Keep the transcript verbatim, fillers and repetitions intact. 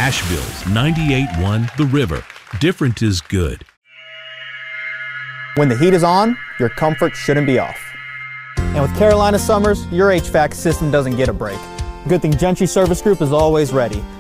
Asheville's ninety-eight point one The River. Different is good. When the heat is on, your comfort shouldn't be off. And with Carolina summers, your H V A C system doesn't get a break. Good thing Gentry Service Group is always ready.